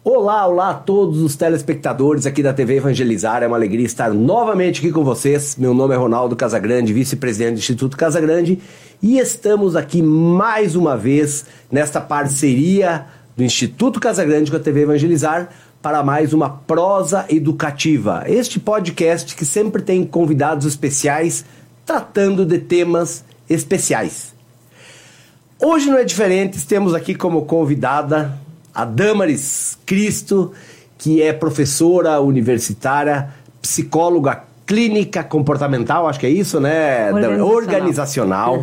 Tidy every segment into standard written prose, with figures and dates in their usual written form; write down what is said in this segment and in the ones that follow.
Olá, olá a todos os telespectadores aqui da TV Evangelizar. É uma alegria estar novamente aqui com vocês. Meu nome é Ronaldo Casagrande, vice-presidente do Instituto Casagrande, e estamos aqui mais uma vez nesta parceria do Instituto Casagrande com a TV Evangelizar para mais uma prosa educativa. Este podcast que sempre tem convidados especiais tratando de temas especiais. Hoje não é diferente, temos aqui como convidada a Damaris Cristo, que é professora universitária, psicóloga clínica comportamental, acho que é isso, né? Organizacional.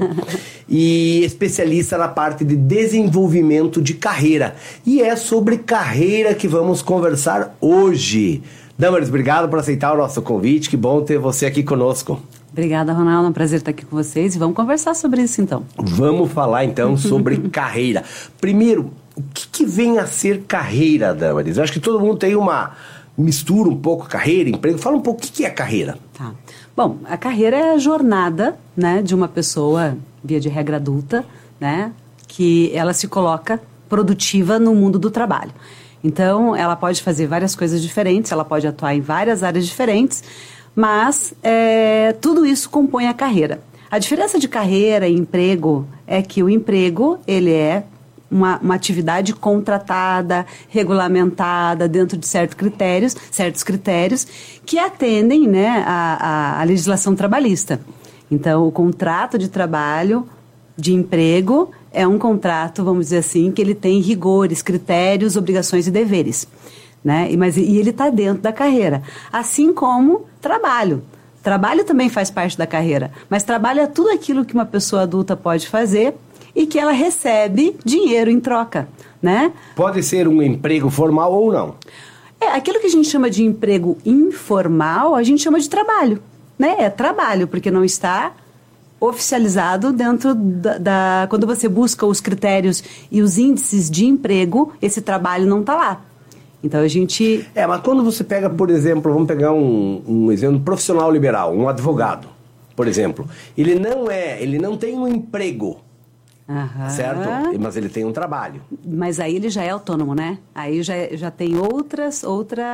E especialista na parte de desenvolvimento de carreira. E é sobre carreira que vamos conversar hoje. Damaris, obrigado por aceitar o nosso convite, que bom ter você aqui conosco. Obrigada, Ronaldo, é um prazer estar aqui com vocês e vamos conversar sobre isso então. Vamos falar então sobre carreira. Primeiro, o que vem a ser carreira, Damaris? Eu acho que todo mundo tem uma mistura um pouco carreira, emprego. Fala um pouco o que é carreira. Tá. Bom, a carreira é a jornada, né, de uma pessoa, via de regra adulta, né, que ela se coloca produtiva no mundo do trabalho. Então, ela pode fazer várias coisas diferentes, ela pode atuar em várias áreas diferentes, mas tudo isso compõe a carreira. A diferença de carreira e emprego é que o emprego, ele é uma atividade contratada, regulamentada, dentro de certos critérios que atendem, né, a legislação trabalhista. Então, o contrato de trabalho, de emprego, é um contrato, vamos dizer assim, que ele tem rigores, critérios, obrigações e deveres, né? E ele está dentro da carreira. Assim como trabalho. Trabalho também faz parte da carreira, mas trabalho é tudo aquilo que uma pessoa adulta pode fazer e que ela recebe dinheiro em troca, né? Pode ser um emprego formal ou não? Aquilo que a gente chama de emprego informal, a gente chama de trabalho, né? É trabalho, porque não está oficializado dentro quando você busca os critérios e os índices de emprego, esse trabalho não está lá. Então a gente... mas quando você pega, por exemplo, vamos pegar um exemplo, um profissional liberal, um advogado, por exemplo, ele não tem um emprego, certo? Mas ele tem um trabalho. Mas aí ele já é autônomo, né? Aí já tem outros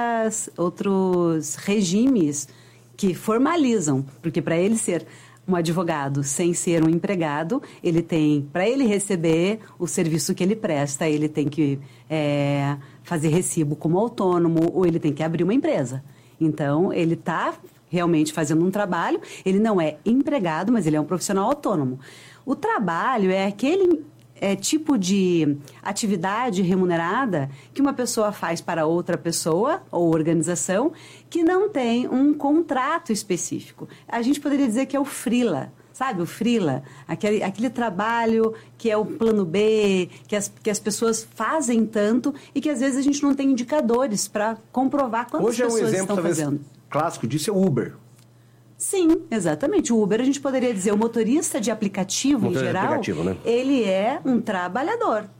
regimes que formalizam, porque para ele ser um advogado sem ser um empregado, ele tem, para ele receber o serviço que ele presta, ele tem que fazer recibo como autônomo ou ele tem que abrir uma empresa. Então, ele está realmente fazendo um trabalho, ele não é empregado, mas ele é um profissional autônomo. O trabalho é aquele tipo de atividade remunerada que uma pessoa faz para outra pessoa ou organização que não tem um contrato específico. A gente poderia dizer que é o freela, sabe? O freela, aquele trabalho que é o plano B, que as pessoas fazem tanto e que às vezes a gente não tem indicadores para comprovar quantas pessoas estão fazendo. Talvez clássico disso é o Uber. Sim, exatamente. O Uber, a gente poderia dizer, o motorista de aplicativo, em geral, né? ele é um trabalhador.